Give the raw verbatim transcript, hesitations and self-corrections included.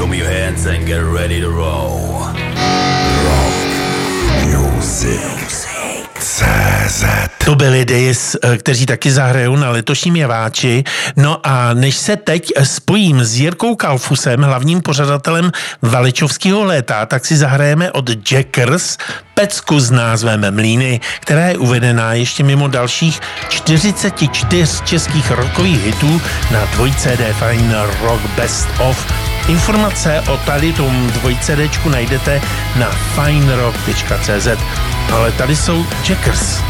Show me your hands and get ready to roll. Rock music. cé zet. To byli Days, kteří taky zahrajou na letošním Jeváči. No a než se teď spojím s Jirkou Kalfusem, hlavním pořadatelem Valičovského léta, tak si zahrajeme od Jackers pecku s názvem Mlýny, která je uvedená ještě mimo dalších čtyřicet čtyři českých rockových hitů na dvojce D Fine Rock Best of. Informace o tady tom dvojcéčku najdete na fine rock tečka cé zet. Ale tady jsou Jackers.